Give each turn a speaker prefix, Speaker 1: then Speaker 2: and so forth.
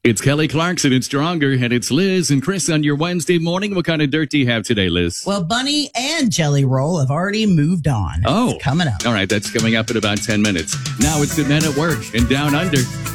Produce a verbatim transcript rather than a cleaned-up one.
Speaker 1: It's Kelly Clarkson, it's Stronger, and it's Liz and Chris on your Wednesday morning. What kind of dirt do you have today, Liz?
Speaker 2: Well, Bunny and Jelly Roll have already moved on.
Speaker 1: Oh.
Speaker 2: It's coming up.
Speaker 1: All right, that's coming up in about ten minutes. Now it's the Men at Work and Down Under.